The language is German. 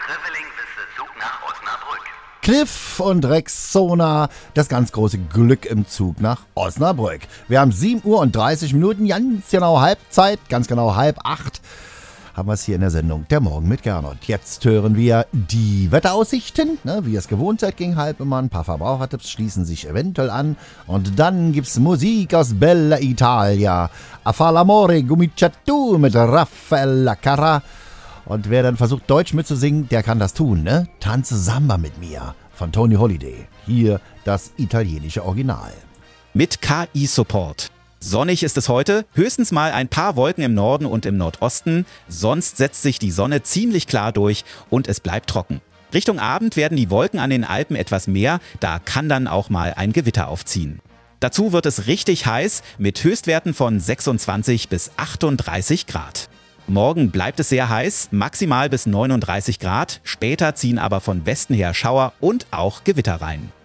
Zug nach Osnabrück. Cliff und Rexona, das ganz große Glück im Zug nach Osnabrück. Wir haben 7:30 ganz genau Halbzeit, ganz genau 7:30 haben wir es hier in der Sendung Der Morgen mit Gernot. Jetzt hören wir die Wetteraussichten, wie ihr es gewohnt seid gegen halb immer. Ein paar Verbrauchertipps schließen sich eventuell an. Und dann gibt's Musik aus Bella Italia. A fa l'amore cominciatu mit Raffaella Carrà. Und wer dann versucht, Deutsch mitzusingen, der kann das tun, ne? Tanze Samba mit mir von Tony Holiday. Hier das italienische Original. Mit KI-Support. Sonnig ist es heute, höchstens mal ein paar Wolken im Norden und im Nordosten, sonst setzt sich die Sonne ziemlich klar durch und es bleibt trocken. Richtung Abend werden die Wolken an den Alpen etwas mehr, da kann dann auch mal ein Gewitter aufziehen. Dazu wird es richtig heiß mit Höchstwerten von 26 bis 38 Grad. Morgen bleibt es sehr heiß, maximal bis 39 Grad, später ziehen aber von Westen her Schauer und auch Gewitter rein.